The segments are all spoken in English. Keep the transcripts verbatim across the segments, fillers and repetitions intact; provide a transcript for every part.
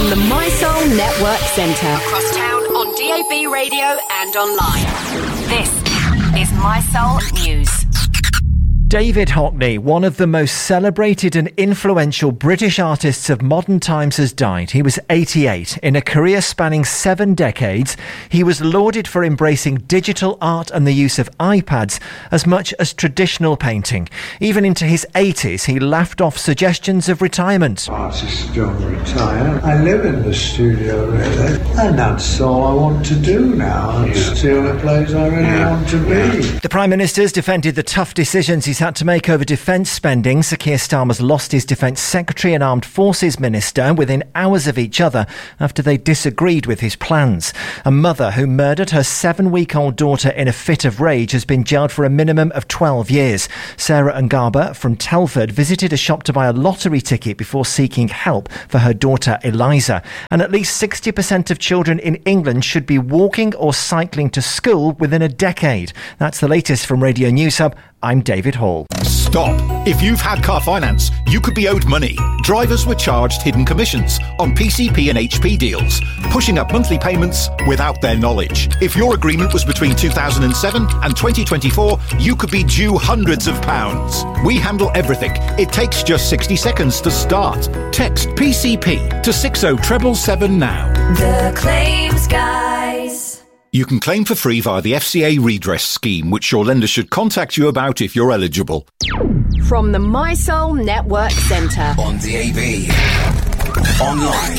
From the My Soul Network Centre. Across town on D A B radio and online. This is My Soul News. David Hockney, one of the most celebrated and influential British artists of modern times, has died. He was eighty-eight. In a career spanning seven decades, he was lauded for embracing digital art and the use of iPads as much as traditional painting. Even into his eighties, he laughed off suggestions of retirement. Artists don't retire. I live in the studio, really, and that's all I want to do now. It's the only place I really yeah. want to be. The Prime Minister's defended the tough decisions he's had to make over defence spending. Sir Keir Starmer's lost his Defence Secretary and Armed Forces Minister within hours of each other after they disagreed with his plans. A mother who murdered her seven-week-old daughter in a fit of rage has been jailed for a minimum of twelve years. Sarah Ngaba from Telford visited a shop to buy a lottery ticket before seeking help for her daughter Eliza. And at least sixty percent of children in England should be walking or cycling to school within a decade. That's the latest from Radio News Hub. I'm David Hall. Stop. If you've had car finance, you could be owed money. Drivers were charged hidden commissions on P C P and H P deals, pushing up monthly payments without their knowledge. If your agreement was between two thousand seven and twenty twenty-four, you could be due hundreds of pounds. We handle everything. It takes just sixty seconds to start. Text P C P to six oh seven seven seven now. The Claims Guys. You can claim for free via the F C A redress scheme, which your lender should contact you about if you're eligible. From the My Soul Network Centre. On D A B, online,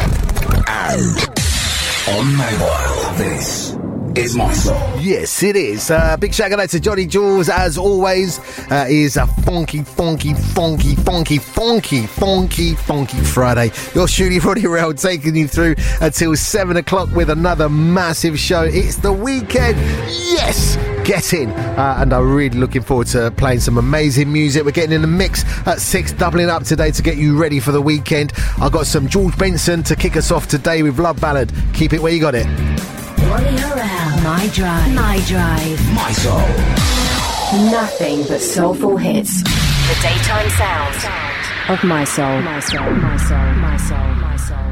and on mobile. This is My Soul. Yes, it is. Uh, big shout out to Johnny Jules, as always. Uh, is a funky, funky, funky, funky, funky, funky, funky Friday. Your Shooty Roddy Rail taking you through until seven o'clock with another massive show. It's the weekend. Yes! Get in. Uh, and I'm really looking forward to playing some amazing music. We're getting in the mix at six, doubling up today to get you ready for the weekend. I've got some George Benson to kick us off today with Love Ballad. Keep it where you got it. Roddy Rail. My Drive. My Drive. My Soul. Nothing but soulful hits. The daytime sound of My Soul. My Soul. My Soul. My Soul. My Soul.